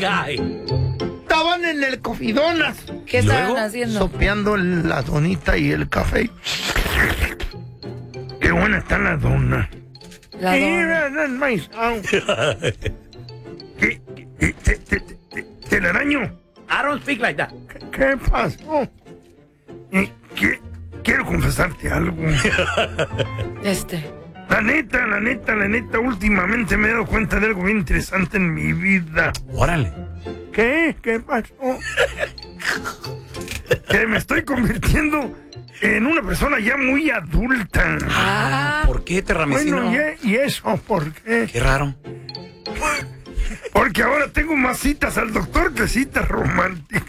guy. Estaban en el Coffee Donuts. ¿Qué estaban haciendo? Sopeando la donita y el café. Qué buena está la dona. La dona. Telaraño. I don't speak like that. ¿Qué pasó? Quiero confesarte algo. La neta, últimamente me he dado cuenta de algo bien interesante en mi vida. Órale. ¿Qué? ¿Qué pasó? Que me estoy convirtiendo en una persona ya muy adulta. ¿Por qué, Terramecino? Bueno, ¿y eso por qué? Qué raro. Porque ahora tengo más citas al doctor que citas románticas.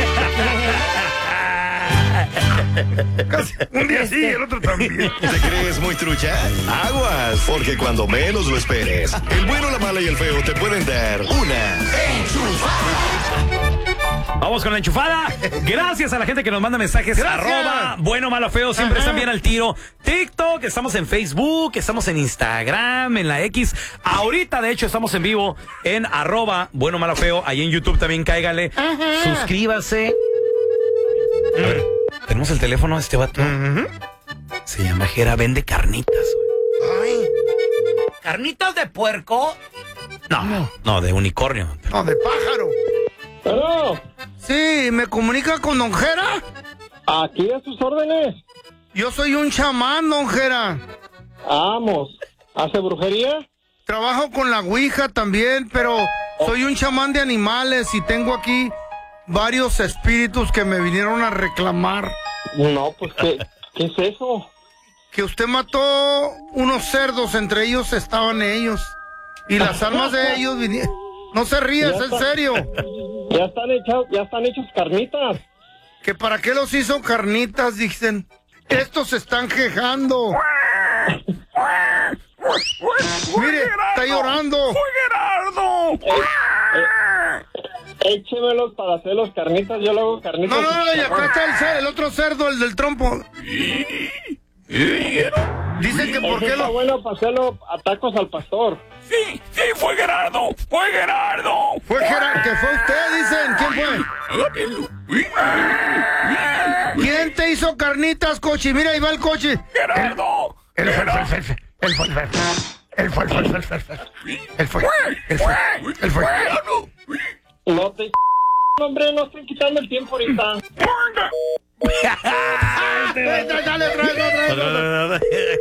Casi un día sí y el otro también. ¿Te crees muy trucha? Aguas, porque cuando menos lo esperes, el bueno, la mala y el feo te pueden dar una enchufada. Vamos con la enchufada. Gracias a la gente que nos manda mensajes. Bueno, malo, feo. Siempre están bien al tiro. TikTok, estamos en Facebook, estamos en Instagram, en la X. Ahorita, de hecho, estamos en vivo en @bueno, malo, feo. Ahí en YouTube también cáigale. Suscríbase. A ver, tenemos el teléfono de este vato. Se llama Jera, vende carnitas. Ay. ¿Carnitas de puerco? No, de unicornio. No, de pájaro. ¿Pero? Sí, ¿me comunica con don Jera? Aquí a sus órdenes. Yo soy un chamán, don Jera. Vamos. ¿Hace brujería? Trabajo con la ouija también, pero soy un chamán de animales y tengo aquí varios espíritus que me vinieron a reclamar. No, pues, ¿qué es eso? Que usted mató unos cerdos, entre ellos estaban ellos. Y las almas de ellos vinieron. No se ríes, en serio. Ya están hechos carnitas. ¿Que para qué los hizo carnitas? Dicen. Estos se están quejando. Mire, está llorando. ¡Fue Gerardo! Échemelos para hacer los carnitas. Yo lo hago carnitas. No, y acá está el otro cerdo, el del trompo. Dicen que por qué está bueno para hacerlo a tacos al pastor. Sí, fue Gerardo. Fue Gerardo, que fue usted, dicen. ¿Quién fue? ¿Quién te hizo carnitas, coche? Mira, ahí va el coche. Gerardo. Él fue. No te... Hombre, no estoy quitando el tiempo ahorita. Dale, otra vez.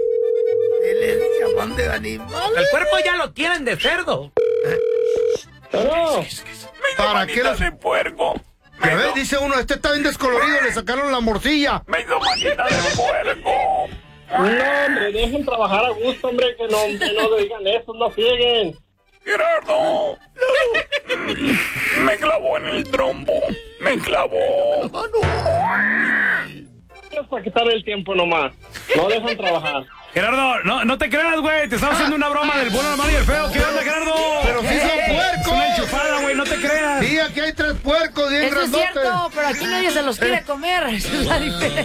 De animal. El cuerpo ya lo tienen de cerdo. Pero... ¿Para qué los... de puerco. A ver, dice uno, este está bien descolorido, le sacaron la morcilla. Me hizo manita de puerco. No, hombre, dejen trabajar a gusto, hombre, que no digan eso, no frieguen. Gerardo. Me clavó en el trompo. Me clavó. Es para quitar el tiempo nomás. No dejan trabajar. Gerardo, no te creas, güey. Te estaba haciendo una broma del bueno, el malo y el feo. ¿Qué onda, Gerardo? Pero sí son puercos. Es una enchufada, güey. No te creas. Sí, aquí hay 3 puercos bien Eso es grandotes. cierto, pero aquí nadie se los quiere comer. Esa es la diferencia.